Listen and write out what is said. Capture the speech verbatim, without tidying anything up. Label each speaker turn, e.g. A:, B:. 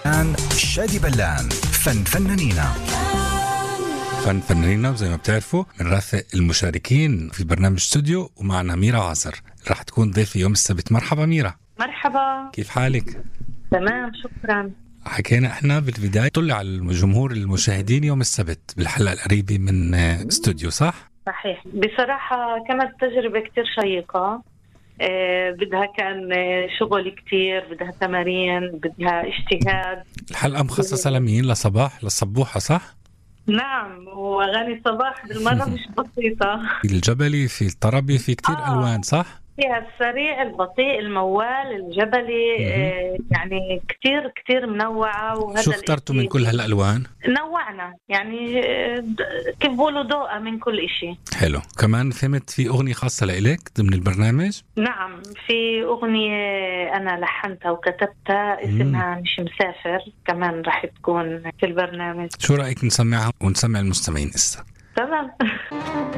A: الآن شادي بلان فن فنانينا.
B: فن فنانينا وزي ما بتعرفوا بنرافق المشاركين في برنامج استوديو، ومعنا ميرا عازر راح تكون ضيفي يوم السبت. مرحبا ميرا.
C: مرحبا.
B: كيف حالك؟
C: تمام شكرا.
B: حكينا احنا بالبداية طلع على الجمهور المشاهدين يوم السبت بالحلقة القريبة من استوديو، صح؟
C: صحيح. بصراحة كانت تجربة كتير شيقة. آه بدها كان شغل كتير، بدها تمارين، بدها اجتهاد.
B: الحلقة مخصصة لمين؟ لصباح للصبوحة، صح؟
C: نعم، وأغاني صباح بالمرة مش بسيطة.
B: في الجبلي، في الطربي، في كتير آه. ألوان، صح؟
C: فيها السريع، البطيء، الموال، الجبلي. آه يعني كتير كتير منوعة. وهذا
B: شو اخترتوا من كل هالألوان؟
C: نوعنا يعني آه كيف بقولوا ذوقة من كل إشي.
B: حلو. كمان فهمت في أغنية خاصة لإلك ضمن البرنامج؟
C: نعم، في أغنية أنا لحنتها وكتبتها اسمها مش مسافر، كمان رح تكون في البرنامج.
B: شو رأيك نسمعها ونسمع المستمعين إسا؟
C: تمام.